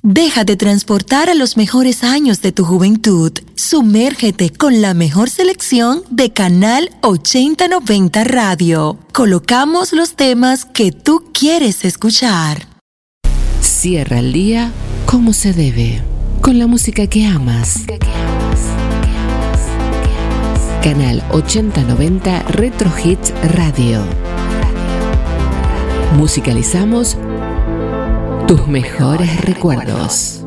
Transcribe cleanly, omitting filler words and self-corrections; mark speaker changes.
Speaker 1: Déjate transportar a los mejores años de tu juventud. Sumérgete con la mejor selección de Canal 8090 Radio. Colocamos los temas que tú quieres escuchar.
Speaker 2: Cierra el día como se debe, con la música que amas. Canal 8090 Retro Hits Radio. Musicalizamos tus mejores recuerdos.